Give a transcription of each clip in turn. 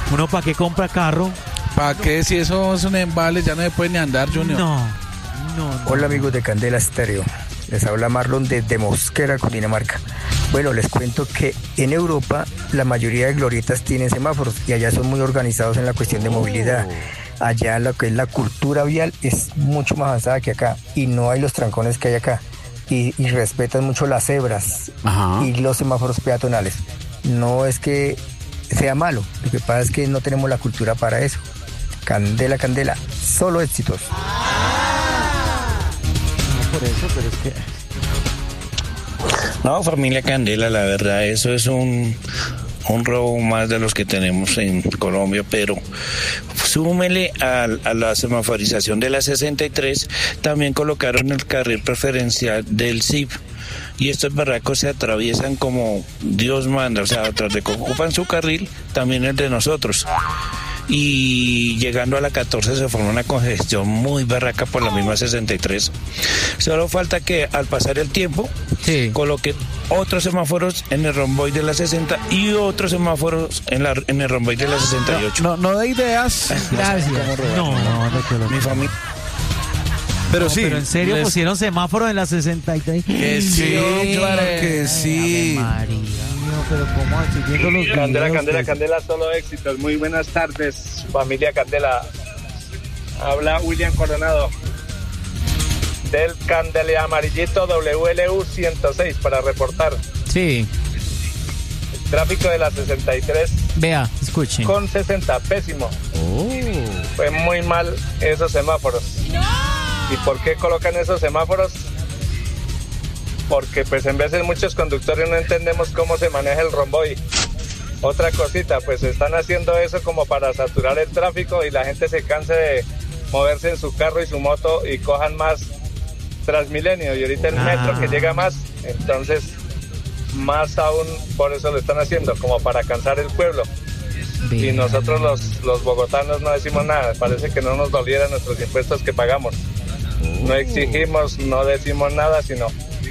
¿Uno para qué compra carro? ¿Para qué? Si eso es un embale, ya no se puede ni andar, Junior. No. Hola amigos de Candela Estéreo, les habla Marlon desde Mosquera, Cundinamarca. Bueno, les cuento que en Europa la mayoría de glorietas tienen semáforos y allá son muy organizados en la cuestión de movilidad. Allá lo que es la cultura vial es mucho más avanzada que acá y no hay los trancones que hay acá. Y respetan mucho las cebras. Ajá. Y los semáforos peatonales. No es que sea malo, lo que pasa es que no tenemos la cultura para eso. Candela, Candela, solo éxitos. Por eso, pero es que... No, familia Candela, la verdad, eso es un robo más de los que tenemos en Colombia, pero súmele a la semaforización de la 63, también colocaron el carril preferencial del CIP. Y estos barracos se atraviesan como Dios manda, o sea, tras de que ocupan su carril, también el de nosotros. Y llegando a la 14 se forma una congestión muy barraca por la misma 63. Solo falta que al pasar el tiempo coloquen otros semáforos en el romboide de la 60 y otros semáforos en el romboide de la 68. No de ideas. Gracias. No, mi familia. Pero sí. Pero en serio pusieron semáforos en la 63. Que sí, claro que sí. María. Pero ¿cómo así viendo los Candela, solo éxitos. Muy buenas tardes, familia Candela. Habla William Coronado del Candele Amarillito WLU 106 para reportar. Sí. El tráfico de la 63. Vea, escuchen. Con 60, pésimo. Fue muy mal esos semáforos. ¿Y por qué colocan esos semáforos? Porque pues en veces muchos conductores no entendemos cómo se maneja el romboy. Otra cosita, pues están haciendo eso como para saturar el tráfico y la gente se canse de moverse en su carro y su moto y cojan más Transmilenio y ahorita el metro que llega más, entonces más aún por eso lo están haciendo, como para cansar el pueblo. Y nosotros los bogotanos no decimos nada, parece que no nos dolieran nuestros impuestos que pagamos. No exigimos, no decimos nada, sino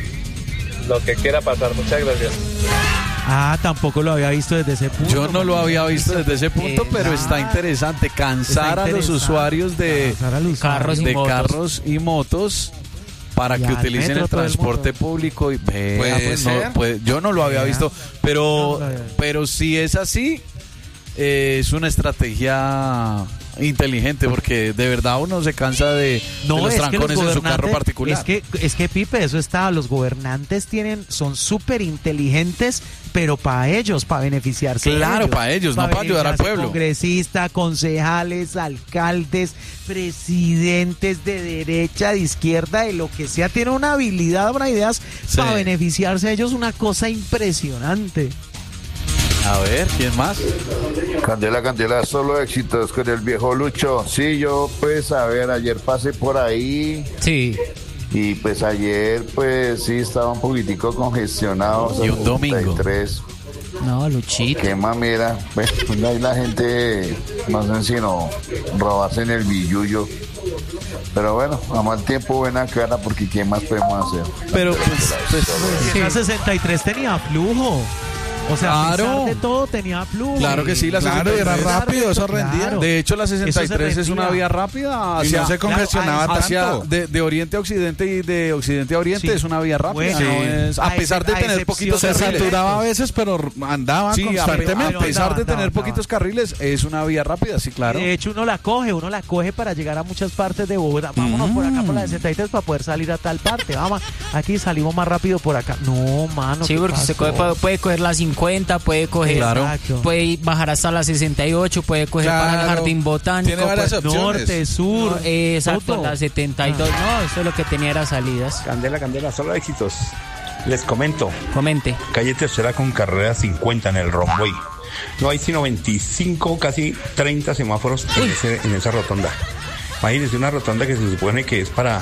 lo que quiera pasar. Muchas gracias. Tampoco lo había visto desde ese punto. Yo no lo había visto desde ese punto, pero está interesante. Cansar a los usuarios de carros y motos para que utilicen el transporte público. Yo no lo había visto, pero si es así, es una estrategia inteligente, porque de verdad uno se cansa de los trancones en su carro particular. Es que Pipe, eso está, los gobernantes son súper inteligentes, pero para ellos, para beneficiarse. Claro, para ellos, no para ayudar al pueblo. Congresistas, concejales, alcaldes, presidentes de derecha, de izquierda, de lo que sea, tienen una habilidad, unas ideas para beneficiarse a ellos, una cosa impresionante. A ver, ¿quién más? Candela, solo éxitos con el viejo Lucho. Sí, yo pues, a ver, ayer pasé por ahí. Sí. Y pues ayer, pues sí, estaba un poquitico congestionado. Y un domingo. No, Luchito. Qué mamera. Pues ahí la gente, no sé si no robarse en el billullo. Pero bueno, a mal tiempo, buena cara, porque ¿qué más podemos hacer? Pero la 63 tenía flujo. O sea, a pesar de todo tenía flujo. Claro que sí, la 63 era rápido, eso rendía. Claro. De hecho, la 63 es una vía rápida. Y no se congestionaba tanto. De oriente a occidente y de occidente a oriente es una vía rápida. Bueno, a pesar de tener poquitos carriles. Se saturaba a veces, pero andaba constantemente. A pesar de tener poquitos carriles, es una vía rápida, sí, claro. De hecho, uno la coge para llegar a muchas partes de Bogotá. Vámonos por acá por la 63 para poder salir a tal parte. Vamos, aquí salimos más rápido por acá. No, mano. Sí, porque se puede coger la 50, puede coger, puede bajar hasta la 68, puede coger para el Jardín Botánico. Tiene varias opciones. Norte, sur. No, exacto, la 72. No, eso es lo que tenía era salidas. Candela, solo éxitos. Les comento. Comente. Calle Tercera con carrera 50 en el Romway. No hay sino 25, casi 30 semáforos en esa rotonda. Imagínense una rotonda que se supone que es para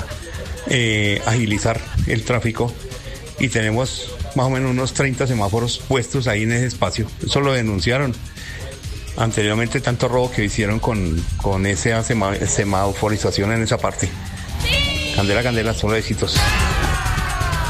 agilizar el tráfico. Y tenemos más o menos unos 30 semáforos puestos ahí en ese espacio. Eso lo denunciaron anteriormente, tanto robo que hicieron con esa semaforización en esa parte. Candela, solo éxitos.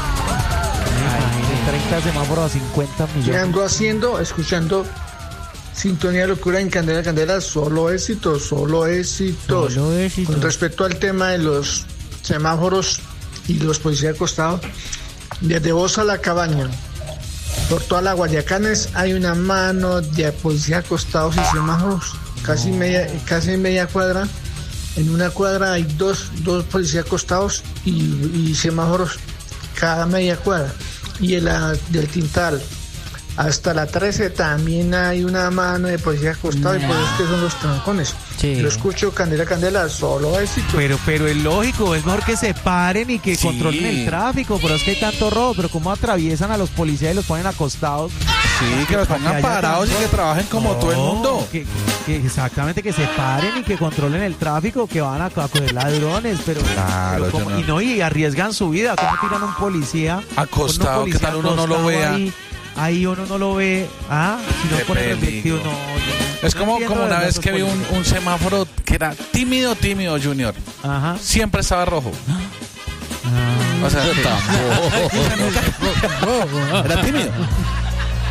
30 semáforos a 50 millones. ¿Qué ando haciendo? Escuchando Sintonía Locura en Candela Candela, solo éxitos, solo éxitos. Con respecto al tema de los semáforos y los policías acostados, desde Bosa a La Cabaña, por toda la Guayacanes hay una mano de policías acostados y semáforos, casi media cuadra. En una cuadra hay dos policías acostados y semáforos cada media cuadra. Y del Tintal hasta la 13 también hay una mano de policía acostado y por eso que son los trancones. Sí. Lo escucho Candela Candela, solo éxito. Pero es lógico, es mejor que se paren y que controlen el tráfico, pero es que hay tanto robo, pero cómo atraviesan a los policías y los ponen acostados. Sí, que los pongan parados y que trabajen como todo el mundo. Que exactamente, que se paren y que controlen el tráfico, que van a coger ladrones, pero y arriesgan su vida. ¿Cómo tiran a un policía acostado? ¿Qué tal uno no lo vea? Ahí uno no lo ve. Si no pone reflectivo, es como una vez que vi un semáforo que era tímido, Junior. Ajá. Siempre estaba rojo. O sea, tampoco. Era tímido.